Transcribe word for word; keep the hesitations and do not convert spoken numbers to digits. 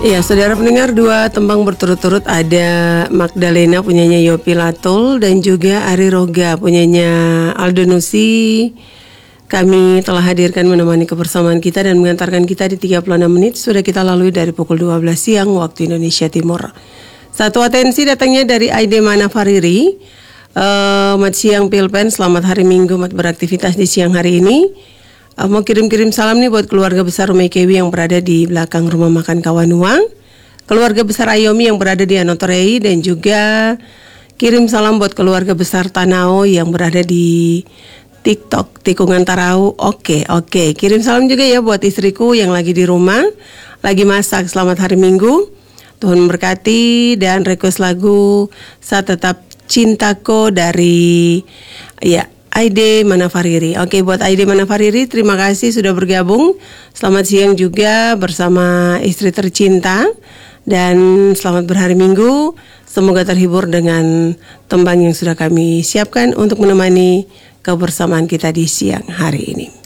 Iya, saudara pendengar, dua tembang berturut-turut, ada Magdalena punyanya Yopi Latul dan juga Ari Roga punyanya Aldo Nusi. Kami telah hadirkan menemani kebersamaan kita dan mengantarkan kita di tiga puluh enam menit sudah kita lalui dari pukul dua belas siang waktu Indonesia Timur. Satu atensi datangnya dari Aide Mana Fariri. Uh, mat siang Pilpen, selamat hari Minggu, mat beraktivitas di siang hari ini. Uh, mau kirim-kirim salam nih buat keluarga besar Rumai Kewi yang berada di belakang rumah makan Kawanuang, keluarga besar Ayomi yang berada di Anotorei, dan juga kirim salam buat keluarga besar Tanao yang berada di TikTok Tikungan Tarau. Oke, oke. Kirim salam juga ya buat istriku yang lagi di rumah, lagi masak. Selamat hari Minggu, Tuhan memberkati, dan request lagu Saat Tetap Cintaku dari ya Aide Mana Fariri. Oke, buat Aide Mana Fariri, terima kasih sudah bergabung. Selamat siang juga bersama istri tercinta, dan selamat berhari Minggu. Semoga terhibur dengan tembang yang sudah kami siapkan untuk menemani kebersamaan kita di siang hari ini.